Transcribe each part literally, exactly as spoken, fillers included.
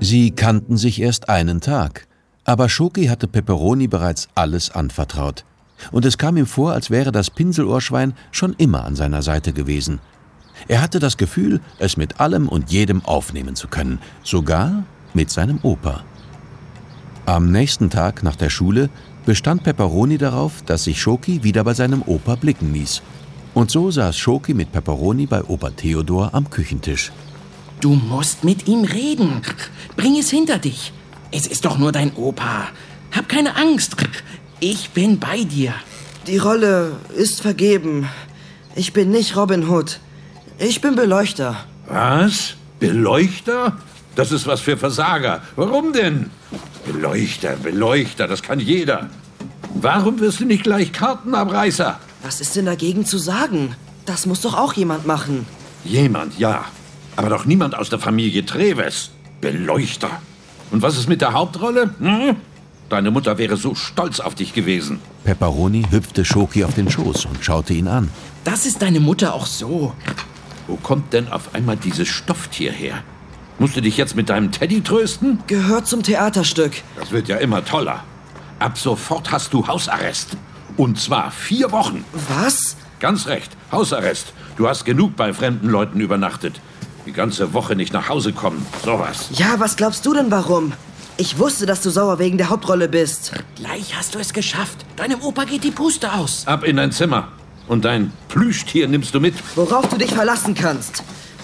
Sie kannten sich erst einen Tag, aber Schoki hatte Peperoni bereits alles anvertraut. Und es kam ihm vor, als wäre das Pinselohrschwein schon immer an seiner Seite gewesen. Er hatte das Gefühl, es mit allem und jedem aufnehmen zu können, sogar mit seinem Opa. Am nächsten Tag nach der Schule bestand Peperoni darauf, dass sich Schoki wieder bei seinem Opa blicken ließ. Und so saß Schoki mit Peperoni bei Opa Theodor am Küchentisch. Du musst mit ihm reden. Bring es hinter dich. Es ist doch nur dein Opa. Hab keine Angst. Ich bin bei dir. Die Rolle ist vergeben. Ich bin nicht Robin Hood. Ich bin Beleuchter. Was? Beleuchter? Das ist was für Versager. Warum denn? Beleuchter, Beleuchter, das kann jeder. Warum wirst du nicht gleich Kartenabreißer? Was ist denn dagegen zu sagen? Das muss doch auch jemand machen. Jemand, ja. Aber doch niemand aus der Familie Treves. Beleuchter. Und was ist mit der Hauptrolle? Hm? Deine Mutter wäre so stolz auf dich gewesen. Peperoni hüpfte Schoki auf den Schoß und schaute ihn an. Das ist deine Mutter auch so. Wo kommt denn auf einmal dieses Stofftier her? Musst du dich jetzt mit deinem Teddy trösten? Gehört zum Theaterstück. Das wird ja immer toller. Ab sofort hast du Hausarrest. Und zwar vier Wochen. Was? Ganz recht, Hausarrest. Du hast genug bei fremden Leuten übernachtet. Die ganze Woche nicht nach Hause kommen, sowas. Ja, was glaubst du denn warum? Ich wusste, dass du sauer wegen der Hauptrolle bist. Gleich hast du es geschafft. Deinem Opa geht die Puste aus. Ab in dein Zimmer. Und dein Plüschtier nimmst du mit. Worauf du dich verlassen kannst.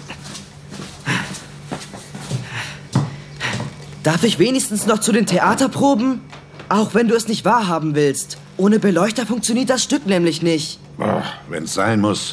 Darf ich wenigstens noch zu den Theaterproben? Auch wenn du es nicht wahrhaben willst. Ohne Beleuchter funktioniert das Stück nämlich nicht. Oh, wenn's sein muss.